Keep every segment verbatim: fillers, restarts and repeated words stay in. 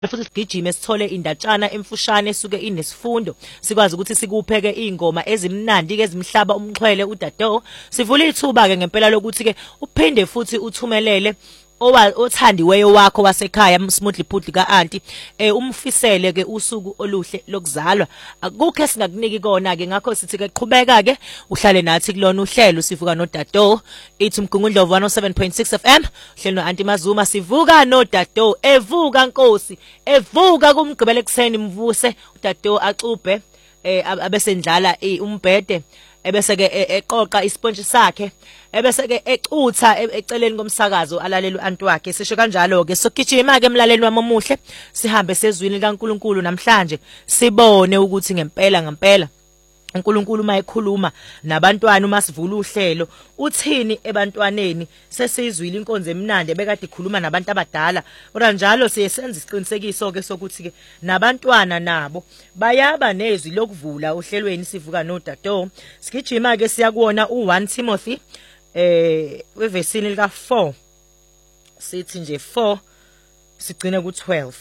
futhi sigijime sithole indatshana emfushane esuke inesifundo sikwazi ukuthi sikupheke ingoma ezimnandi ke ezimhlaba umxhwele uDado. Sivula ithuba ke ngempela lokuthi ke uphinde futhi uthumelele othandiweyo wakho wasekhaya Smoothly Phudli ka-anti eh umfisele ke usuku oluhle lokuzalwa. Akukho esingakuniki kona ke ngakho sithi ke qhubeka ke uhlale nathi kulona uhlelo sivuka noDado. Ithi Mgungundlovu one oh seven point six F M uhlelo no-Aunty Mazuma sivuka noDado evuka Nkosi evuka kumgqibelo ekseni mvuse uDado axubhe eh abesendlala umbhede ebese ke eqoqa isponge sakhe ebese ke ecutha eceleni komsakazo alalela uAnti wakhe. Sisho kanjalo ke sokugijima ke emlaleni wami omuhle sihambe sezwini likaNkuluNkulu namhlanje sibone ukuthi ngempela ngempela uNkulunkulu mayekhuluma nabantwana uma sivula uhlelo uthini ebantwaneni sesizwile inkonzo emnandi bekade ikhuluma nabantu abadala. Ora njalo siyesenza isiqinisekiso ke sokuthi ke nabantwana nabo bayaba nezwi lokuvula ohlelweni sivuka noDado. Sigijima ke siyakuona u1 Timothy eh wevesini lika four sithi nje four sigcine ku twelve.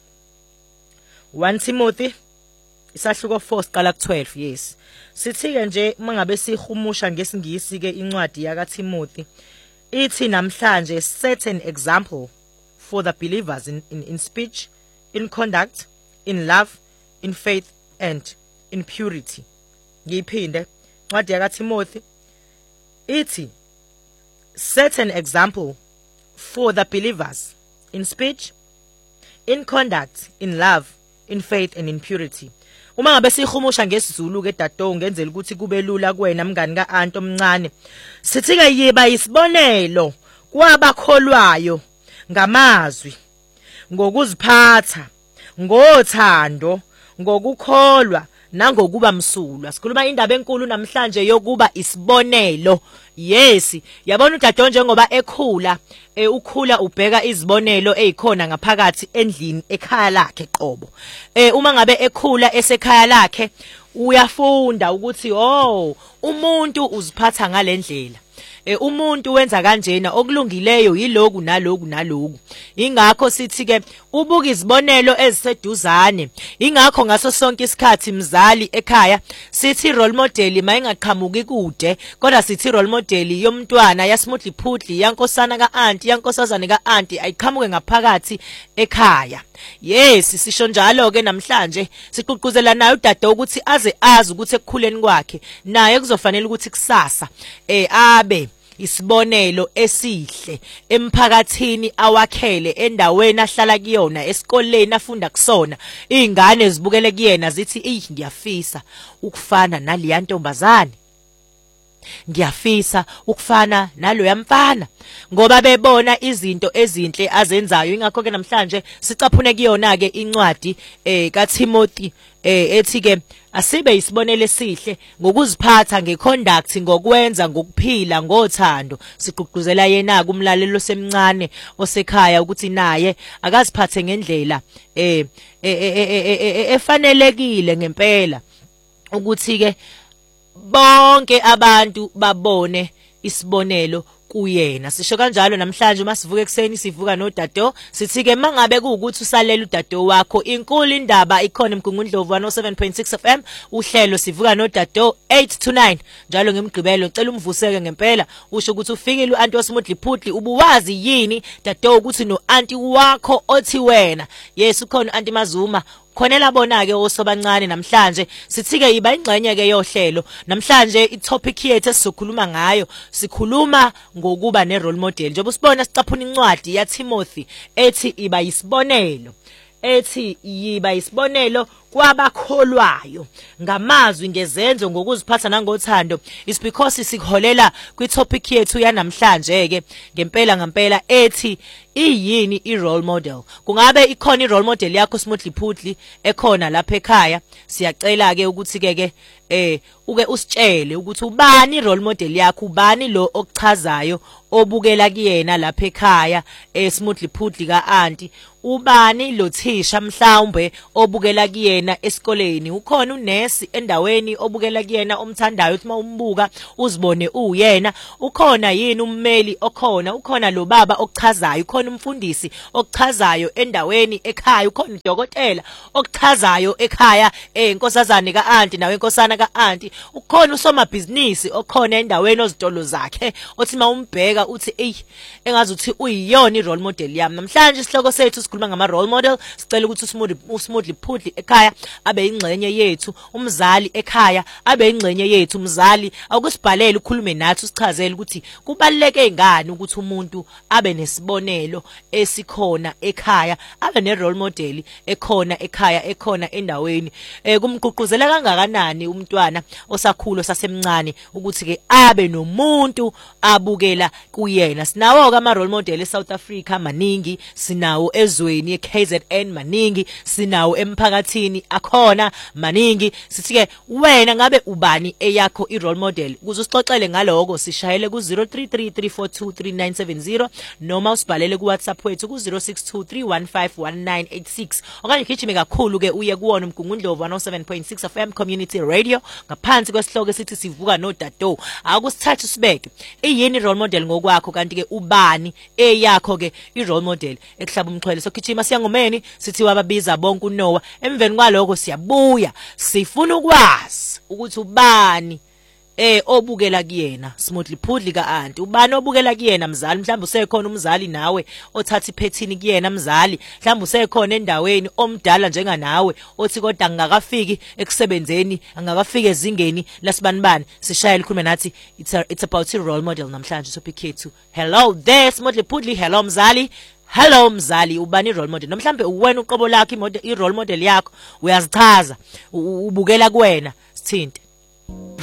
one Timothy isahluko four siqala ku twelve. Yes, sithi ke nje mangabe sihumusha ngesingisi ke incwadi yaka Timothy ithi namhlanje set an example for the believers in, in in speech, in conduct, in love, in faith and in purity. Ngiphinde incwadi yaka Timothy ithi set an example for the believers in speech, in conduct, in love, in faith and in purity. Uma ngabe sihumusha ngesizulu ke Dado ngenzela ukuthi kube lula kuwena mngani kaAnti omncane sithi ke yiba isibonelo kwabakholwayo ngamazwi, ngokuziphatha, ngothando, ngokukholwa nangokuba msulwa. Sikhuluma indaba enkulu namhlanje yokuba isibonelo. Yes, yabona uDado njengoba ekhula e ukhula ubheka izibonelo ezikhona ngaphakathi endlini ekhaya lakhe qobo. Eh uma ngabe ekhula esekhaya lakhe uyafunda ukuthi oh umuntu uziphatha ngalendlela. Eh umuntu wenza kanjena okulungileyo yiloku naloku naloku. Ingakho sithi ke ubuka izibonelo eziseduzane. Ingakho ngaso sonke isikhathi mzali ekhaya sithi role model mayingaqhamuki kude kodwa sithi role model yomntwana yaSmoothly Phudli yankosana kaAnti yankosazane kaAnti ayiqhamuke ngaphakathi ekhaya. Yes, sisho njalo ke namhlanje siququzela naye uDado ukuthi aze azi ukuthi ekukhuleni kwakhe naye kuzofanele ukuthi kusasa eh abe isibonelo esihle emphakathini awakhele endaweni ahlala kuyona esikoleni afunda kusona. Izingane zibukele kuyena zithi "Eh ngiyafisa ukufana naliya ntombazane, ngiyafisa ukufana nalo yamfana," ngoba bebona izinto ezinhle azenzayo. Ingakho ke namhlanje sicaphune kuyona ke incwadi eh kaTimothy eh ethi ke asibe isibonelo esihle ngokuziphatha, ngeconduct, ngokwenza, ngokuphila, ngothando. Siqhuquzela yena kumlalelo semncane osekhaya ukuthi naye akaziphathe ngendlela eh efanelekile ngempela ukuthi ke bonke abantu babone isibonelo kuyena. Sisho kanjalo namhlanje uma sivuka ekseni sivuka noDado sithi ke mangabe kuukuthi usalela uDado wakho inkulu indaba ikhona Mgungundlovu one oh seven point six F M uhlelo sivuka noDado eight to nine njalo ngemgqibelo. Cela umvuseke ngempela usho ukuthi ufikile uAnti waSmoothly Phudli ubuwazi yini Dado ukuthi noAnti wakho othi wena. Yes, ukhona uAnty Mazuma khonela bona ke osobancane namhlanje sithi ke iba ingxenye ke yohlelo. Namhlanje itopic yethu esizokhuluma ngayo sikhuluma ngokuba ne role model. Njengoba usibona sicaphuna incwadi yaTimothy ethi iba isibonelo, ethi yiba isibonelo kwabakholwayo ngamazwi, ngezenzo, ngokuziphatha nangothando. Is because sikholela kwitopic yethu yanamhlanje ke ngempela ngempela ethi iyini i-role model. Kungabe ikhona i-role model yakho Smoothly Phudli ekhona lapha ekhaya? Siyacela ke ukuthi ke ke eh uke usitshele ukuthi ubani i-role model yakho, ubani lo okuchazayo obukela kuyena lapha ekhaya eSmoothly Phudli kaAnti, ubani lo thisha mhlawumbe obukela kuyena kuyena esikoleni, ukhona unesi endaweni obukela kuyena omthandayo uthi mawumbuka uzibone uyena, ukhona yini ummeli okhona, ukhona lo baba okuchazayo, ukhona umfundisi okuchazayo endaweni ekhaya, ukhona udokotela okuchazayo ekhaya enkosazane kaanti nawe enkosana kaanti, ukhona usomabhizinisi okhona endaweni ozitolo zakhe othi mawumbheka uthi ey engazi uthi uyiyona i role model yami. Namhlanje isihloko sethu sikhuluma ngama role model. Sicela ukuthi uSmoothly uSmoothly Phudli ekhaya abe ingxenye yethu, umzali ekhaya abe ingxenye yethu, umzali akusibhalela ukhulume nathi usichazele ukuthi kubaluleke ngani ukuthi umuntu abe nesibonelo esikhona ekhaya, abe ne role model ekhona ekhaya, ekhona endaweni. Eh kumgqugquzela kangakanani umntwana osakhulu sasemncane ukuthi ke abe nomuntu abukela kuyena. Sinawo ke ama role model eSouth Africa maningi, sinawo ezweni eK Z N maningi, sinawo emphakathini akhona maningi. Sithi ke wena ngabe ubani eyakho i role model? Ukuze usixoxele ngaloko sishayele ku zero three three three four two three nine seven zero noma usibhalele ku WhatsApp wethu ku zero six two three one five one nine eight six. Okanye gijime kakhulu ke uye kuwona uMgungundlovu one oh seven point six F M Community Radio ngaphansi kwesihloko esithi sivuka no Dato. Akusithatha usibeke iyini role model ngokwakho, kanti ke ubani eyakho ke i role model ekuhlaba umxhwele. So gijima siyangomeni sithi wababiza bonke uNoah. Emveni kwaloko siyabuya sifuna ukwazi ukuthi ubani eh obukela kuyena Smoothly Phudli kaanti, ubani obukela kuyena mzali. Mhlawumbe usekhona umzali nawe othatha iphethini kuyena mzali, mhlawumbe usekhona endaweni omdala njenga nawe othi kodwa ngakafiki ekusebenzeni, angakafiki ezingeni lasibanibani. Sishayela khulume nathi, it's a, it's about a role model namhlanje topic yethu. Hello there Smoothly Phudli. Hello mzali. Hello mzali, ubani role model? Nomhlambe uwena uqobo lakho i role model yakho uyazichaza, ubukela kuwena, sithinte.